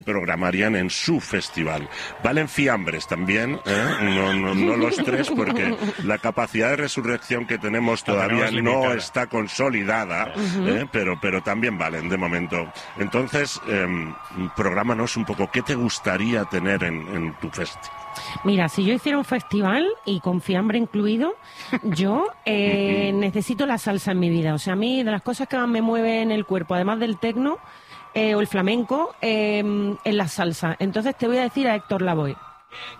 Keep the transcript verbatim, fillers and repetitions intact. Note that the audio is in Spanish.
programarían en su festival. Valen fiambres también, ¿eh? no, no, no los tres, porque la capacidad de resurrección que tenemos todavía no está consolidada, ¿eh? pero, pero también valen de momento. Entonces, eh, prográmanos un poco, ¿qué te gustaría tener en, en tu festival? Mira, si yo hiciera un festival y con fiambre incluido, yo eh, necesito la salsa en mi vida. O sea, a mí de las cosas que más me mueven el cuerpo, además del tecno eh, o el flamenco, eh, es la salsa. Entonces te voy a decir a Héctor Lavoe.